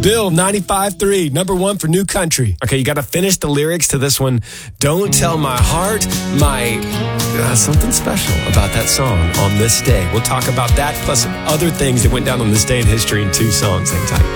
Bill, 95.3, number one for New Country. Okay, you got to finish the lyrics to this one. Don't tell my heart, something special about that song on this day. We'll talk about that plus other things that went down on this day in history in two songs. Hang tight.